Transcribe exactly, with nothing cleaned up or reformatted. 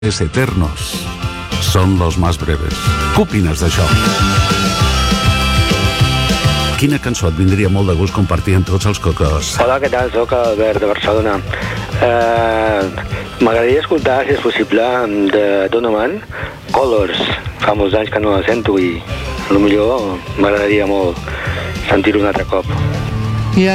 eternos son los más breves. Què opines d'això? Quina cançó et vindria molt de gust compartir amb tots els cocos? Hola, què tal? Soc Albert, de Barcelona. Eh, M'agradaria escoltar, si és possible, de Don Omar, Colors. Fa molts anys que no la sento i potser m'agradaria molt sentir-ho un altre cop.